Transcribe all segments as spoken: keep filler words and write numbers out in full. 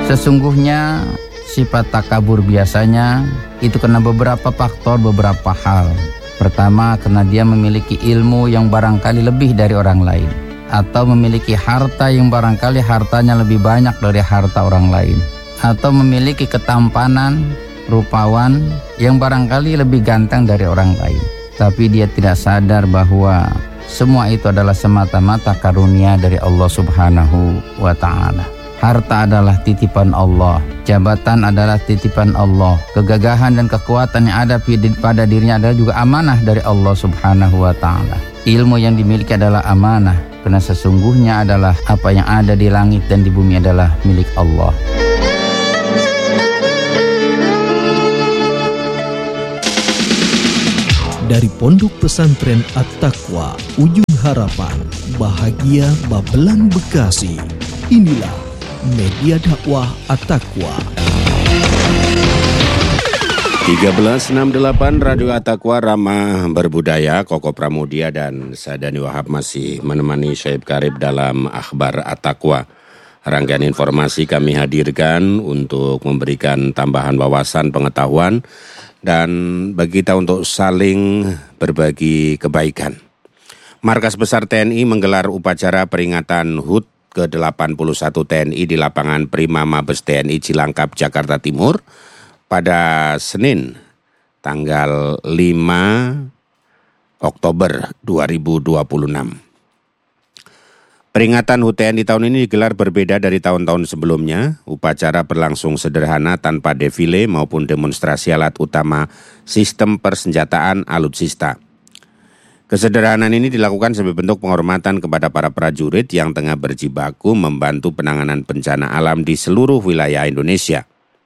Sesungguhnya sifat takabur biasanya itu karena beberapa faktor, beberapa hal. Pertama, karena dia memiliki ilmu yang barangkali lebih dari orang lain, atau memiliki harta yang barangkali hartanya lebih banyak dari harta orang lain, atau memiliki ketampanan, rupawan yang barangkali lebih ganteng dari orang lain. Tapi dia tidak sadar bahwa semua itu adalah semata-mata karunia dari Allah Subhanahu wa ta'ala. Harta adalah titipan Allah, jabatan adalah titipan Allah, kegagahan dan kekuatan yang ada pada dirinya adalah juga amanah dari Allah Subhanahu wa ta'ala. Ilmu yang dimiliki adalah amanah, karena sesungguhnya adalah apa yang ada di langit dan di bumi adalah milik Allah. Dari Pondok Pesantren At-Taqwa, Ujung Harapan, Bahagia Babelan Bekasi. Inilah Media Dakwah At-Taqwa. tiga belas enam puluh delapan Radio At-Taqwa Ramah Berbudaya. Koko Pramudia dan saya Dani Wahab masih menemani Syed Karib dalam Akhbar At-Taqwa. Rangkaian informasi kami hadirkan untuk memberikan tambahan wawasan pengetahuan dan bagi kita untuk saling berbagi kebaikan. Markas Besar T N I menggelar upacara peringatan H U T ke delapan puluh satu T N I di lapangan Prima Mabes T N I Cilangkap, Jakarta Timur pada Senin tanggal lima Oktober dua ribu dua puluh enam. Peringatan H U T T N I tahun ini digelar berbeda dari tahun-tahun sebelumnya. Upacara berlangsung sederhana tanpa defile maupun demonstrasi alat utama sistem persenjataan alutsista. Kesederhanaan ini dilakukan sebagai bentuk penghormatan kepada para prajurit yang tengah berjibaku membantu penanganan bencana alam di seluruh wilayah Indonesia.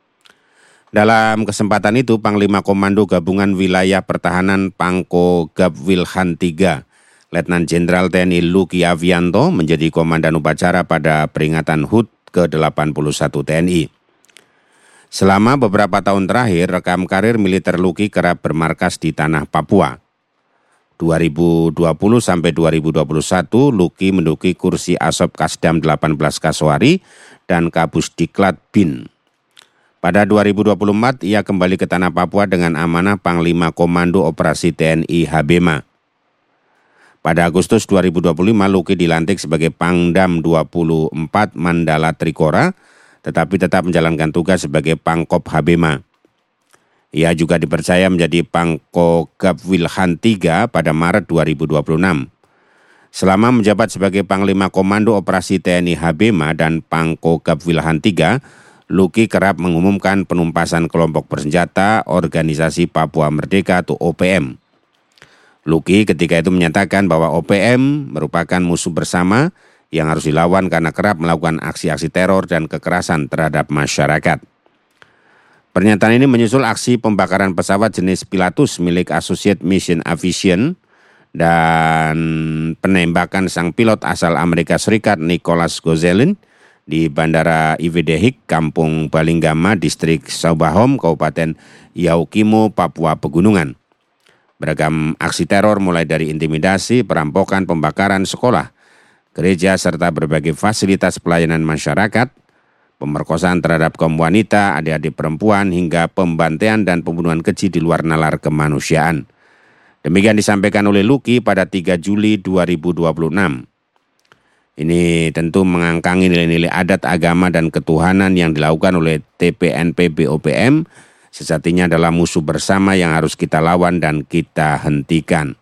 Dalam kesempatan itu, Panglima Komando Gabungan Wilayah Pertahanan Pangko Gabwilhan tiga, Letnan Jenderal T N I Luki Avianto menjadi komandan upacara pada peringatan H U T ke delapan puluh satu T N I. Selama beberapa tahun terakhir, rekam karir militer Luki kerap bermarkas di tanah Papua. dua ribu dua puluh sampai dua ribu dua puluh satu, Luki menduduki kursi Asop Kasdam delapan belas Kaswari dan Kabusdiklat Bin. Pada dua ribu dua puluh empat, ia kembali ke tanah Papua dengan amanah Panglima Komando Operasi T N I Habema. Pada Agustus dua ribu dua puluh lima, Luki dilantik sebagai Pangdam dua puluh empat Mandala Trikora, tetapi tetap menjalankan tugas sebagai Pangkop Habema. Ia juga dipercaya menjadi Pangko Gabwilhan tiga pada Maret dua ribu dua puluh enam. Selama menjabat sebagai Panglima Komando Operasi T N I Habema dan Pangko Gabwilhan tiga, Luki kerap mengumumkan penumpasan kelompok bersenjata Organisasi Papua Merdeka atau O P M. Luki ketika itu menyatakan bahwa O P M merupakan musuh bersama yang harus dilawan karena kerap melakukan aksi-aksi teror dan kekerasan terhadap masyarakat. Pernyataan ini menyusul aksi pembakaran pesawat jenis Pilatus milik Associated Mission Aviation dan penembakan sang pilot asal Amerika Serikat Nicholas Gozelin di Bandara I W D Hik, Kampung Balinggama, Distrik Saubahom, Kabupaten Yaukimo, Papua Pegunungan. Beragam aksi teror mulai dari intimidasi, perampokan, pembakaran sekolah, gereja, serta berbagai fasilitas pelayanan masyarakat, pemerkosaan terhadap kaum wanita, adik-adik perempuan, hingga pembantaian dan pembunuhan keji di luar nalar kemanusiaan. Demikian disampaikan oleh Luki pada tiga Juli dua ribu dua puluh enam. Ini tentu mengangkangi nilai-nilai adat agama dan ketuhanan yang dilakukan oleh T P N P B O P M, sejatinya adalah musuh bersama yang harus kita lawan dan kita hentikan.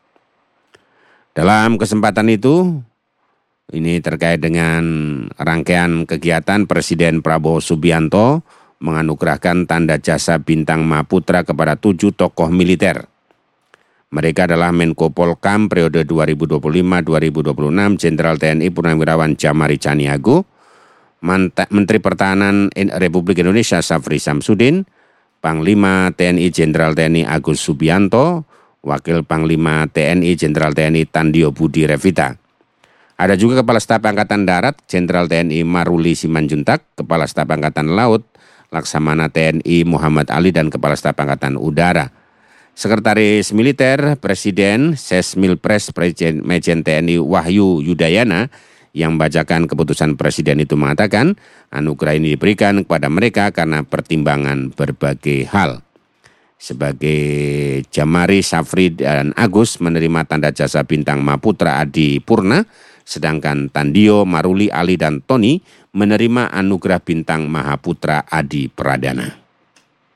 Dalam kesempatan itu, ini terkait dengan rangkaian kegiatan Presiden Prabowo Subianto menganugerahkan tanda jasa Bintang Mahaputra kepada tujuh tokoh militer. Mereka adalah Menko Polkam periode dua ribu dua puluh lima sampai dua ribu dua puluh enam, Jenderal T N I Purnawirawan Jamari Caniago, Menteri Pertahanan Republik Indonesia Safri Samsudin, Panglima T N I Jenderal T N I Agus Subianto, Wakil Panglima T N I Jenderal T N I Tandio Budi Revita. Ada juga Kepala Staf Angkatan Darat Jenderal T N I Maruli Simanjuntak, Kepala Staf Angkatan Laut Laksamana T N I Muhammad Ali, dan Kepala Staf Angkatan Udara. Sekretaris Militer Presiden Sesmilpres Mejen T N I Wahyu Yudayana Yang membacakan keputusan Presiden itu mengatakan anugerah ini diberikan kepada mereka karena pertimbangan berbagai hal. Sebagai Jamari, Safri, dan Agus menerima tanda jasa bintang Mahaputra Adi Purna, sedangkan Tandio, Maruli, Ali, dan Tony menerima anugerah bintang Mahaputra Adi Pradana.